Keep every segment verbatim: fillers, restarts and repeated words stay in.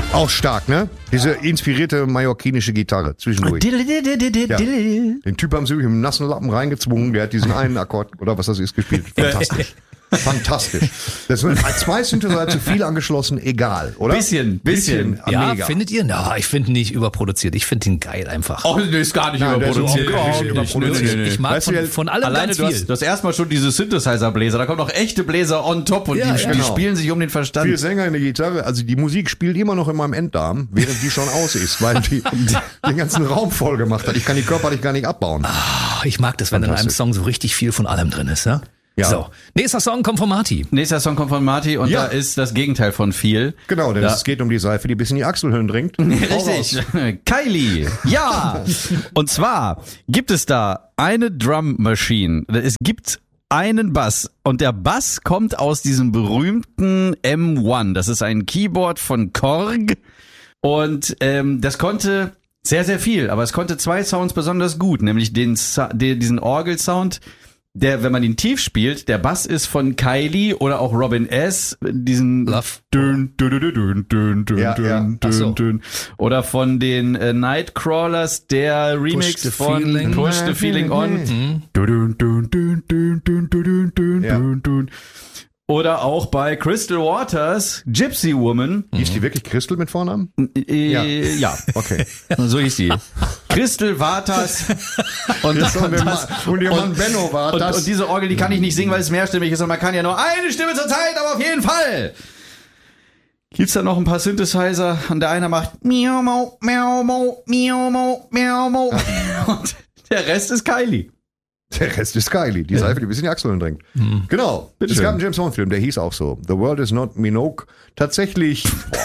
Auch stark, ne? Diese inspirierte mallorquinische Gitarre zwischendurch. Ja. Den Typ haben sie mit einem nassen Lappen reingezwungen, der hat diesen einen Akkord, oder was das ist, gespielt. Fantastisch. Fantastisch. Das sind zwei Synthesizer zu viel angeschlossen, egal, oder? Bisschen, bisschen. bisschen. Ja, mega. findet ihr? Ja, ich finde nicht überproduziert. Ich finde ihn geil einfach. Oh, nee, ist gar nicht Nein, der ist überproduziert. überhaupt nicht überproduziert. Ich, ich mag Weißt du, von, ja, von allem Alleine ganz du hast, viel. du hast erstmal schon diese Synthesizer-Bläser, da kommen noch echte Bläser on top und Ja, die, ja, die genau. spielen sich um den Verstand. Viel Sänger in der Gitarre, also die Musik spielt immer noch in meinem Enddarm, während die schon aus ist, weil die den ganzen Raum voll gemacht hat. Ich kann die körperlich gar nicht abbauen. Ach, ich mag das, wenn in einem Fantastisch. Song so richtig viel von allem drin ist. Ja? Ja. So, nächster Song kommt von Marty. Nächster Song kommt von Marty und Ja. da ist das Gegenteil von viel. Genau, denn Da- es geht um die Seife, die bis in die Achselhöhlen dringt. Richtig. Kylie. Ja. Und zwar gibt es da eine Drum Machine. Es gibt einen Bass und der Bass kommt aus diesem berühmten M eins. Das ist ein Keyboard von Korg und ähm, das konnte sehr, sehr viel, aber es konnte zwei Sounds besonders gut, nämlich den, Sa- den diesen Orgelsound, der, wenn man ihn tief spielt, der Bass ist von Kylie oder auch Robin S., diesen Love. Dün, dün, dün, dün, dün, dün, Ja, ja. dün, Ach so. dün, dün. Oder von den äh, Nightcrawlers, der Remix the von Feeling. Push the Feeling On. Mhm. Dün, dün, dün, dün, dün, dün, dün, Ja. dün, dün. Oder auch bei Crystal Waters, Gypsy Woman. Hieß die wirklich Christel mit Vornamen? Äh, Ja. ja. Okay. So hieß die. Crystal Waters und, Das und, der Mann, und ihr Mann und- Benno war und, das. und diese Orgel, die kann ich nicht singen, weil es mehrstimmig ist und man kann ja nur eine Stimme zur Zeit, aber auf jeden Fall. Gibt's da noch ein paar Synthesizer und der eine macht miau mau miau mau miau mau miau mau und der Rest ist Kylie. Der Rest ist Kylie, die Seife, die bis in die Achseln dringt. Genau. Es schön. gab einen James Bond-Film, der hieß auch so. The World is not Minogue. Tatsächlich,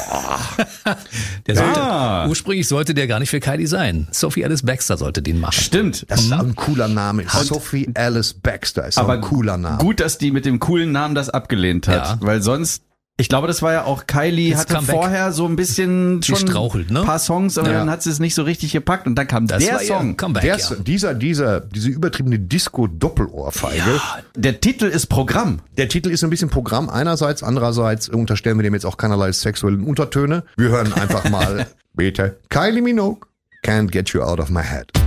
Der sollte, Ah. ursprünglich sollte der gar nicht für Kylie sein. Sophie Alice Baxter sollte den machen. Stimmt. das ist ein cooler Name. Sophie Alice Baxter ist Aber ein cooler Name. Gut, dass die mit dem coolen Namen das abgelehnt hat, Ja. weil sonst ich glaube, das war ja auch Kylie Jetzt hatte come back. vorher so ein bisschen Sie schon strauchelt, ne? ein paar Songs, aber Ja. dann hat sie es nicht so richtig gepackt und dann kam Das der war ihr Song. Comeback, Der, ja. dieser, dieser, diese übertriebene Disco-Doppelohrfeige. Der Titel ist Programm. Der Titel ist ein bisschen Programm einerseits, andererseits unterstellen wir dem jetzt auch keinerlei sexuellen Untertöne. Wir hören einfach mal, bitte, Kylie Minogue, Can't Get You Out of My Head.